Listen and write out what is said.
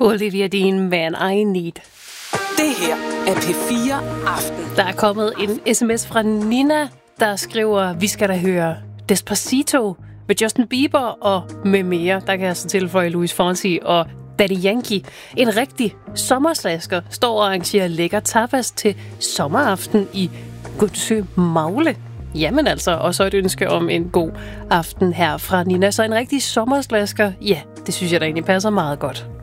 Olivia Dean, Man I Need. Det her er P4 Aften. Der er kommet en sms fra Nina, der skriver, vi skal da høre Despacito med Justin Bieber og med mere. Der kan jeg så tilføje Luis Fonsi og Daddy Yankee. En rigtig sommerslasker står og arrangerer lækker tapas til sommeraften i Gudsø Magle. Jamen altså, og så et ønske om en god aften her fra Nina. Så en rigtig sommerslasker, ja, det synes jeg da egentlig passer meget godt.